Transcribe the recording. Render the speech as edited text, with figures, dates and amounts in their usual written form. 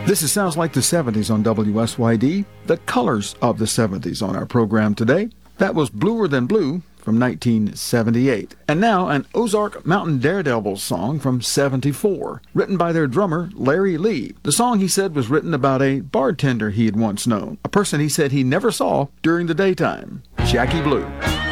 This is Sounds Like the 70s on WSYD, the colors of the 70s on our program today. That was Bluer Than Blue from 1978. And now an Ozark Mountain Daredevils song from 74, written by their drummer, Larry Lee. The song, he said, was written about a bartender he had once known, a person he said he never saw during the daytime, Jackie Blue.